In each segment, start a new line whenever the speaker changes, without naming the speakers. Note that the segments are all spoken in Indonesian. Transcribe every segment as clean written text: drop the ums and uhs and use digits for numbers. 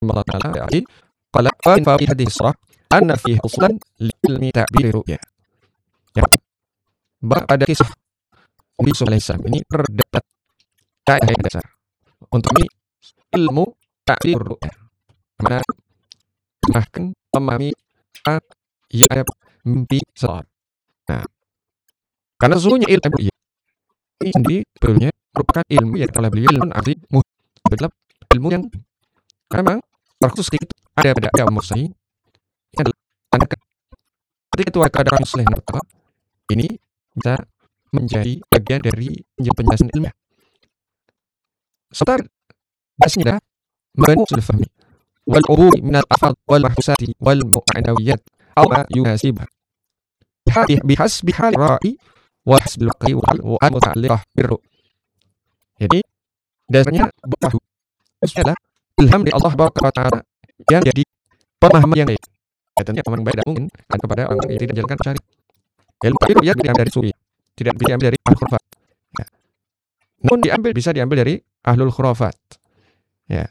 الله تعالى قال في حديث الصراحة أن فيه أصلا لعلم تعبير رؤيا. Pada kisah Nabi Yusuf alaihissalam ini terdapat kaidah yang dasar untuk ini ilmu ta'bir ru'ya, mana bahkan memahami ya mimpi seseorang. Nah, karena sesungguhnya ilmu ru'ya ini sendiri sebetulnya merupakan ilmu yang telah beliau ilmu azim muhdab, ilmu yang memang terkhusus itu ada pada agama muslim. Ini adalah ketika itu ada muslim ini bisa menjadi bagian dari penjelasan ilmiah. Sebentar dasnya membangun usul fahmi wal ururi min al-afad wal mahsusati wal mu'anawiyat aw ma yunasibha bihasbi hal ra'i wa hasbi al-qi wal muta'alliqah birru. Jadi dasarnya bukan adalah ilham dari Allah Subhanahu yang jadi pemahaman yang baik. Tentunya pemahaman baik dan mungkin kepada orang yang tidak menjalankan syariat. Ilmu itu ya dari suri, tidak diambil dari ahlul khurafat. Ya. Namun bisa diambil dari ahlul khurafat. Ya.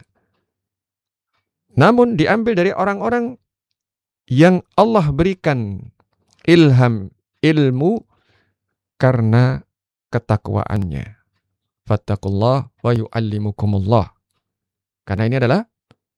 Namun diambil dari orang-orang yang Allah berikan ilham ilmu karena ketakwaannya. Fattaqullah wa yu'allimukumullah. Karena ini adalah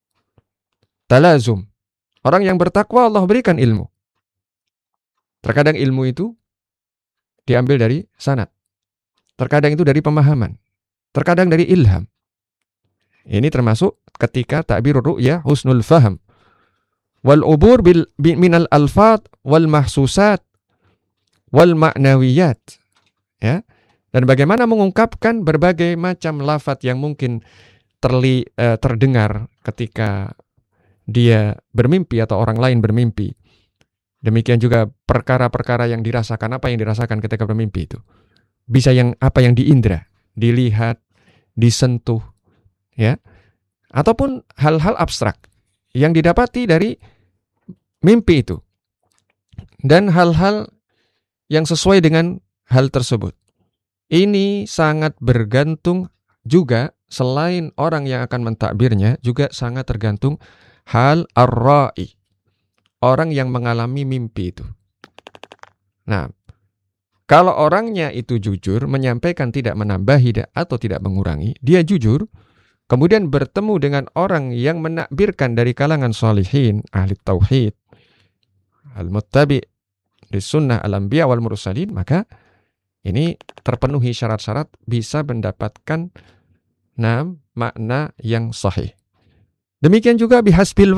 talazum. Orang yang bertakwa Allah berikan ilmu. Terkadang ilmu itu diambil dari sanad. Terkadang itu dari pemahaman. Terkadang dari ilham. Ini termasuk ketika ta'birur ru'ya husnul faham. Wal ubur minal alfad wal mahsusat wal ma'nawiyat. Ya. Dan bagaimana mengungkapkan berbagai macam lafaz yang mungkin terdengar ketika dia bermimpi atau orang lain bermimpi. Demikian juga perkara-perkara yang dirasakan, apa yang dirasakan ketika bermimpi itu. Bisa apa yang diindra, dilihat, disentuh, ya. Ataupun hal-hal abstrak yang didapati dari mimpi itu. Dan hal-hal yang sesuai dengan hal tersebut. Ini sangat bergantung juga, selain orang yang akan mentakbirnya, juga sangat tergantung hal ar-ra'i. Orang yang mengalami mimpi itu. Nah, kalau orangnya itu jujur, menyampaikan tidak menambahi atau tidak mengurangi, dia jujur, kemudian bertemu dengan orang yang menakbirkan dari kalangan sholihin, ahli tauhid, al-muttabi' di sunnah al-anbiya wal mursalin, maka ini terpenuhi syarat-syarat bisa mendapatkan makna yang sahih. Demikian juga bihasbil